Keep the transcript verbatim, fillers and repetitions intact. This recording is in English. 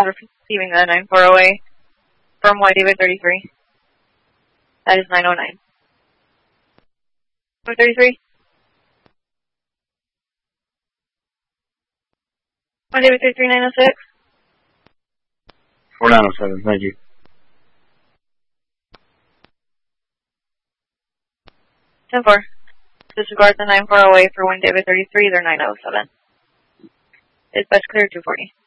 receiving the nine four oh A from White David thirty-three. That is nine oh nine. thirty-three? White David thirty-three, nine oh six? four nine oh seven, thank you. ten four. Disregard the nine four oh A for White David thirty-three, they're nine oh seven. It's best clear two forty.